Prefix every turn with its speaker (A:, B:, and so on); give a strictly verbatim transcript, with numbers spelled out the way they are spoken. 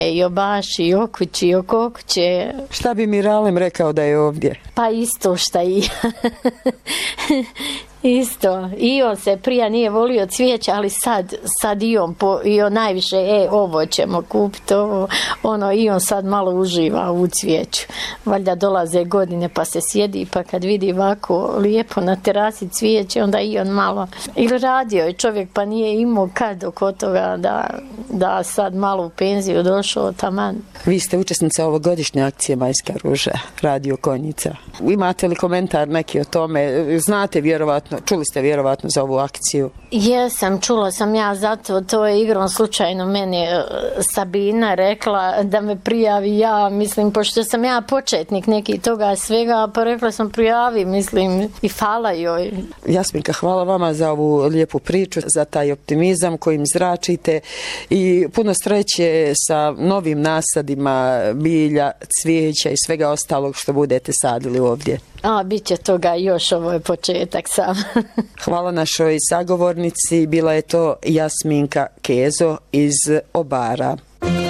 A: I o Baši, i o kući, i o Kokuće.
B: Šta bi Miralem rekao da je ovdje?
A: Pa isto šta i isto. I on se prija nije volio cvijeća, ali sad, sad i on, po, i on najviše, e, ovo ćemo kupiti, ovo, ono, i on sad malo uživa u cvijeću. Valjda dolaze godine pa se sjedi, pa kad vidi ovako lijepo na terasi cvijeće, onda i on malo, ili radio je čovjek pa nije imao kad oko toga da, da sad malo u penziju došao taman.
B: Vi ste učesnica ovogodišnje akcije Majska ruža, Radio Konjica. Imate li komentar neki o tome? Znate vjerovatno, čuli ste vjerovatno za ovu akciju?
A: Jesam, čula sam ja, zato to je igrom slučajno meni Sabina rekla da me prijavi ja, mislim, pošto sam ja početnik neki toga svega, pa rekla sam prijavi, mislim, i hvala joj.
B: Jasminka, hvala vama za ovu lijepu priču, za taj optimizam kojim zračite i puno sreće sa novim nasadima bilja, cvijeća i svega ostalog što budete sadili ovdje.
A: A, bit će toga još, ovo je početak sam.
B: Hvala našoj sagovornici, bila je to Jasminka Kezo iz Obara.